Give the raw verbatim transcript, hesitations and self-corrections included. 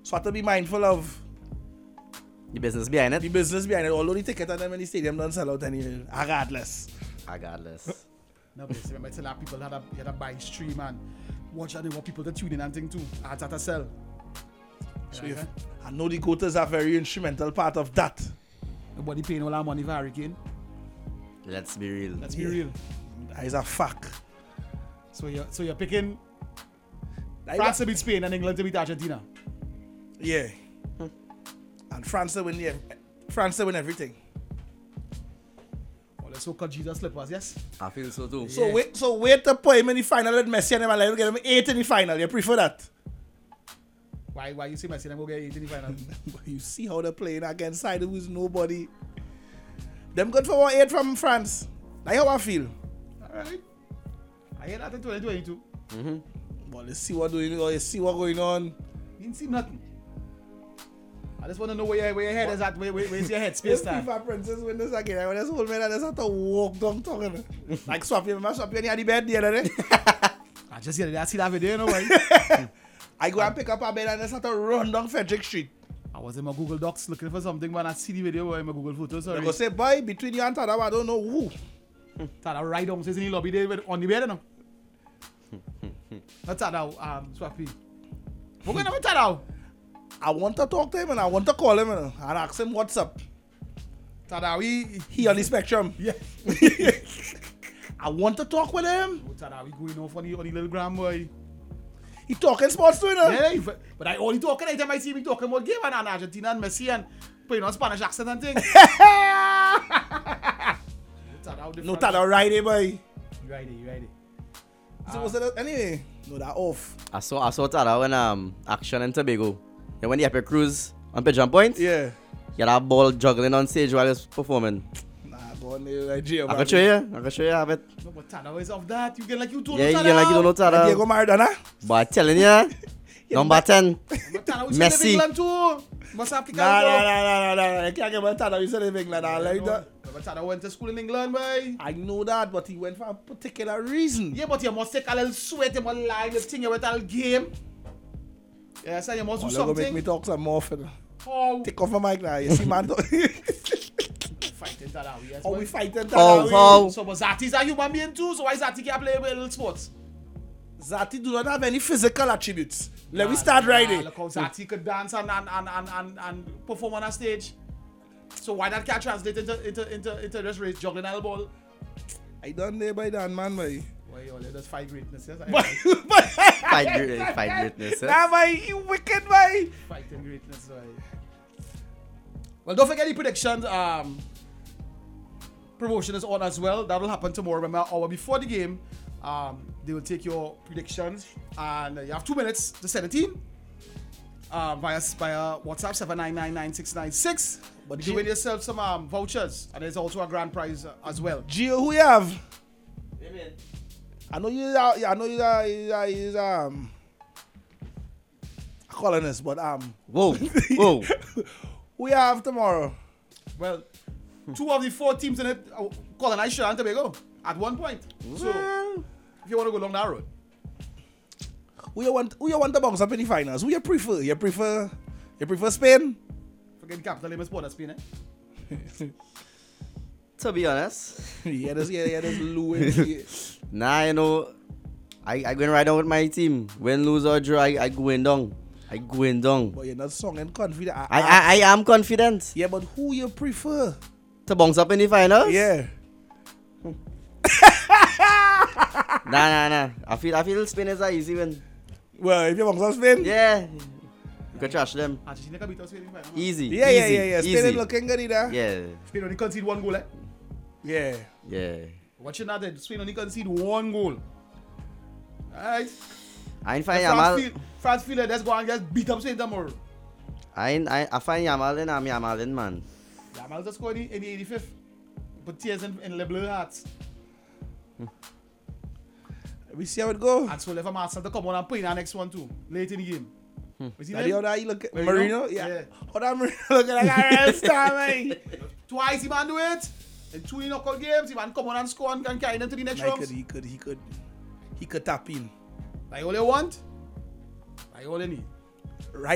So I have to be mindful of The business behind it. the business behind it. Although the ticket on them in the stadium don't sell out anyway, regardless. Regardless. No, but remember, it's a lot of people that have, you had to buy stream and watch how they want people to tune in and thing too. Ads at a sell. So Yeah, if, okay. I know the quotas are very instrumental part of that. Nobody paying all our money for Hurricane. Let's be real. Let's be Yeah. real. That is a fact. So you're so you're picking That is France a- to beat Spain and England to beat Argentina. Yeah. And France to win the France to win everything. Oh, let's hope Jesus slippers, yes? I feel so too. So Yeah. wait, so wait to put him in the final with Messi and him and let him get him eight in the final. You prefer that? Why why you see Messi and go get eight in the final? You see how they're playing against side who is nobody. Them good for one eight from France. That's how I feel. Alright. I hear that in twenty twenty-two. Mm-hmm. But let's see what doing or you see what going on. You didn't see nothing. I just want to know where your, where your head is at. Where, where, where's your head space If time? FIFA Princess win this again, I just hold me and I just have to walk down talking. Like Swappy, remember Swappy when he had the bed the other day? I just hear that. I see that video, you know why? I go and pick up a bed and just have to run down Frederick Street. I was in my Google Docs looking for something, but I see the video in my Google Photos. They Sorry. go say, boy, between you and Tadawa, I don't know who. Tada right downstairs in the lobby there with- on the bed, you know. That's Tada, um, Swappy. We're going to have Tada. I want to talk to him and I want to call him you know, and ask him what's up. Tada, we... He on the spectrum. Yeah. I want to talk with him. Oh, Tada, we going off on the, on the little gram, boy. He talking sports too, you know. Yeah, if- but I only talking anytime I see me talking about game and, and Argentina and Messi and putting on Spanish accent and things. Tada, No Tada right there, boy. You right there, you right there. So what's that? Anyway, no, that off. I saw I saw that when um Action in Tobago. Yeah, when the Epic Cruise on Pigeon Point. Yeah. You had that ball juggling on stage while he was performing. Nah, go on there, Nigeria. I can show you. I can show you have it. No, but Tada is of that. You get like you told Yeah, me you Tada. get like you don't know Diego Tada. Maradona. But I'm telling you, number ten. But Tada, we Messi. still in England too. Must have kicked Nah, out. nah, nah, nah, nah, nah. I can't get my Tada. We said in England. I like that. But Tada went to school in England, boy. I know that, but he went for a particular reason. Yeah, but you must take a little sweat, you must lie, you thing, you with a little game. Yeah, so you must do Oh, gonna make something. me talk some more for the... How? Take off my mic now. You see, man. talk- Fighting Tada, yes, How boy. we fighting How, Tada? how? So, but Zati's a human being too, so why Zati can't play with little sports? Zati do not have any physical attributes. Let me Nah, start nah, right there. Look how Zati could dance and, and, and, and, and, and perform on a stage. So why that can't translate into into into, into just race juggling a ball? I done there by that man, boy. Why you only just fight greatness, yes? But, Fight great, fight greatness. eh? Nah, boy, you wicked, boy. Fighting greatness, right? Well, don't forget the predictions. Um, promotion is on as well. That will happen tomorrow. Remember, hour before the game, um, they will take your predictions, and uh, you have two minutes to send it in. Uh, via via WhatsApp seven nine nine nine six nine six. But you Gio- win yourself some um, vouchers, and there's also a grand prize uh, as well. Gio, who you have? I know you are, I know you are, you are, you are um, a colonist, but um, Whoa, whoa. who you have tomorrow? Well, two of the four teams in it uh, colonized Trinidad and Tobago at one point. So Well, if you want to go along that road. who you want? Who you want to bounce up in the finals? Who you prefer? You prefer? You prefer Spain? Forget the capital name is Port of Spain, eh? To be honest, yeah, there's yeah, yeah, there's Louis. nah, you know, I I going right down with my team. Win, lose or draw, I, I going down. I going down. But you're not strong and confident. I, I I am confident yeah, but who you prefer? to bounce up in the finals. Yeah. Nah, nah, nah. I feel I feel Spain is a easy win. Well, if you bounce up Spain. Yeah, you can trash them. Argentina can beat us Spain in the final. Easy. Yeah, easy, yeah, yeah, yeah. Spain easy. is looking good either. Yeah, Spain only concede one goal, eh? Yeah. yeah. Watching that, then, Spain only concede one goal. Alright. I ain't find France Yamal. feel, France feel like let's go and just beat up Spain tomorrow. I ain't, I I find Yamal in. I'm Yamal in, man. Yamal just scored in the, in the eighty-fifth. Put tears in, in LeBlanc hearts. We see how it go. And so Lever Marcel to come on and play in our next one too. Late in the game. Hmm. You see Daddy, how them? that he look? Marino? Marino? Yeah. Yeah. How that Marino looking like a real star, man? Twice he man do it. In two knockout games, he man come on and score and can carry them to the next He could, rounds. he could, he could, he could tap in. Like all you want. Like all you need. Right